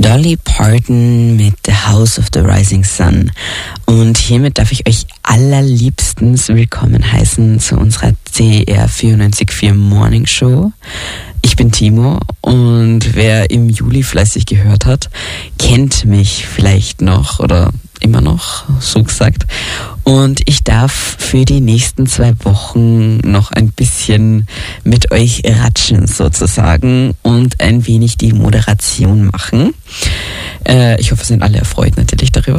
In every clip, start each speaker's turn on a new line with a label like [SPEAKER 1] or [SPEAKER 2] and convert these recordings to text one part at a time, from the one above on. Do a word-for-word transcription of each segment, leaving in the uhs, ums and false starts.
[SPEAKER 1] Dolly Parton mit The House of the Rising Sun. Und hiermit darf ich euch allerliebstens willkommen heißen zu unserer C R vierundneunzig Komma vier Morning Show. Ich bin Timo und wer im Juli fleißig gehört hat, kennt mich vielleicht noch oder immer noch, so gesagt. Und ich darf für die nächsten zwei Wochen noch ein bisschen mit euch ratschen sozusagen und ein wenig die Moderation machen. Äh, ich hoffe, sind alle erfreut natürlich darüber.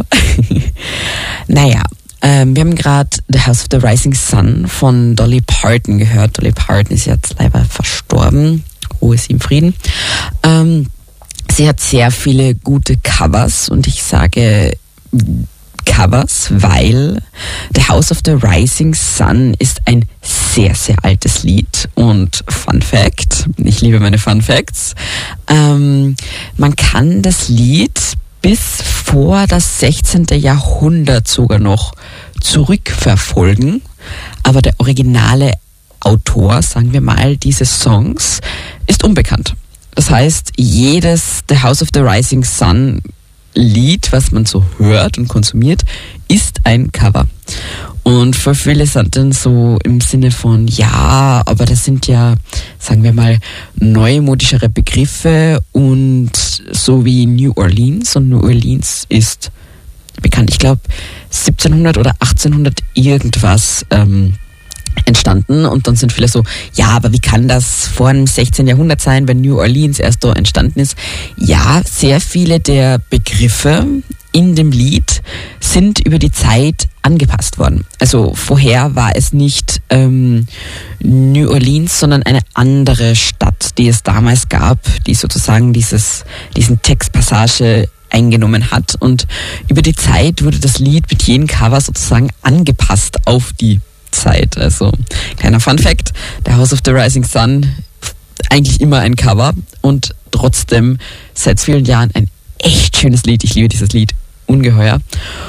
[SPEAKER 1] Naja, ähm, wir haben gerade The House of the Rising Sun von Dolly Parton gehört. Dolly Parton ist jetzt leider verstorben. Ruhe sie im Frieden. Ähm, sie hat sehr viele gute Covers und ich sage Covers, weil The House of the Rising Sun ist ein sehr, sehr altes Lied und Fun Fact, ich liebe meine Fun Facts, ähm, man kann das Lied bis vor das sechzehnten Jahrhundert sogar noch zurückverfolgen, aber der originale Autor, sagen wir mal, dieses Songs ist unbekannt. Das heißt, jedes The House of the Rising Sun Lied, was man so hört und konsumiert, ist ein Cover. Und für viele sind dann so im Sinne von, ja, aber das sind ja, sagen wir mal, neumodischere Begriffe und so wie New Orleans. Und New Orleans ist bekannt, ich glaube, siebzehnhundert oder achtzehnhundert irgendwas ähm, entstanden und dann sind viele so, ja, aber wie kann das vor dem sechzehnten Jahrhundert sein, wenn New Orleans erst da entstanden ist? Ja, sehr viele der Begriffe in dem Lied sind über die Zeit angepasst worden. Also vorher war es nicht ähm, New Orleans, sondern eine andere Stadt, die es damals gab, die sozusagen dieses, diesen Textpassage eingenommen hat und über die Zeit wurde das Lied mit jedem Cover sozusagen angepasst auf die Zeit. Also, kleiner Fun Fact, The House of the Rising Sun, eigentlich immer ein Cover und trotzdem seit vielen Jahren ein echt schönes Lied. Ich liebe dieses Lied ungeheuer.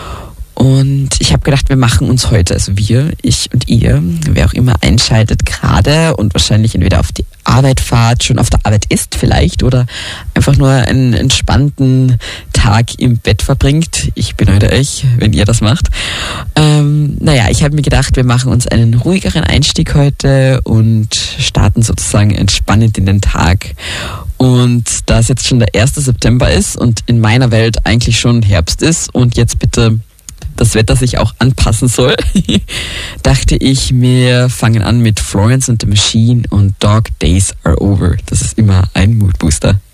[SPEAKER 1] Und ich habe gedacht, wir machen uns heute, also wir, ich und ihr, wer auch immer einschaltet gerade und wahrscheinlich entweder auf die Arbeit fahrt, schon auf der Arbeit ist vielleicht oder einfach nur einen entspannten Tag im Bett verbringt. Ich beneide euch, wenn ihr das macht. Ähm, naja, ich habe mir gedacht, wir machen uns einen ruhigeren Einstieg heute und starten sozusagen entspannend in den Tag. Und da es jetzt schon der erste September ist und in meiner Welt eigentlich schon Herbst ist und jetzt bitte das Wetter sich auch anpassen soll, dachte ich, wir fangen an mit Florence and the Machine und Dog Days Are Over. Das ist immer ein Moodbooster.